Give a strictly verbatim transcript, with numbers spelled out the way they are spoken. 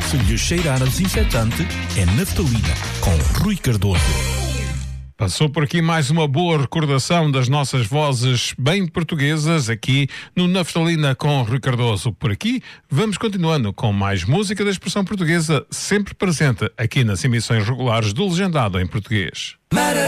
Se lhe cheirar a desinfetante, é naftalina, com Rui Cardoso. Passou por aqui mais uma boa recordação das nossas vozes bem portuguesas aqui no Naftalina com Rui Cardoso. Por aqui vamos continuando com mais música da expressão portuguesa sempre presente aqui nas emissões regulares do Legendado em Português.